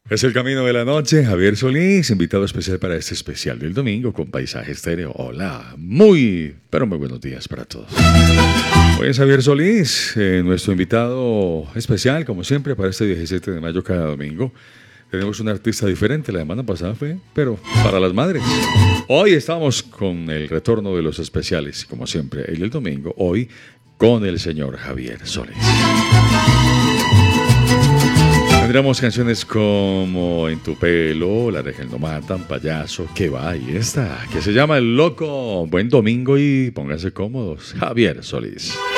Es el camino de la noche, Javier Solís, invitado especial para este especial del domingo con Paisaje Estéreo. Hola, pero muy buenos días para todos. Hoy es Javier Solís, nuestro invitado especial, como siempre, para este 17 de mayo cada domingo. Tenemos un artista diferente, la semana pasada fue, pero para las madres. Hoy estamos con el retorno de los especiales, como siempre, el domingo, hoy con el señor Javier Solís. Tendremos canciones como En tu pelo, La regia no matan, Payaso, que va, y esta, que se llama El Loco. Buen domingo y pónganse cómodos. Javier Solís.